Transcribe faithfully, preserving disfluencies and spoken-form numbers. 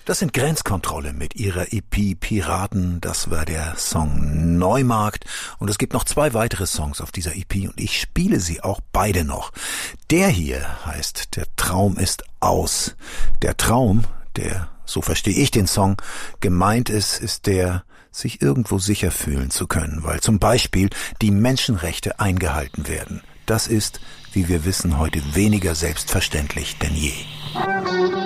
Das sind Grenzkontrolle mit ihrer E P Piraten. Das war der Song Neumarkt. Und es gibt noch zwei weitere Songs auf dieser E P und ich spiele sie auch beide noch. Der hier heißt Der Traum ist aus. Der Traum, der, so verstehe ich den Song, gemeint ist, ist der, sich irgendwo sicher fühlen zu können, weil zum Beispiel die Menschenrechte eingehalten werden. Das ist, wie wir wissen, heute weniger selbstverständlich denn je.